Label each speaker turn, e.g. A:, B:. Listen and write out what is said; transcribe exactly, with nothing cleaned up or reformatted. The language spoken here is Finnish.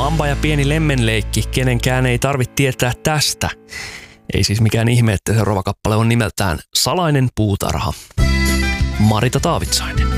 A: Mamba ja pieni lemmenleikki, kenenkään ei tarvitse tietää tästä. Ei siis mikään ihme, että seuraava kappale on nimeltään Salainen puutarha. Marita Taavitsainen.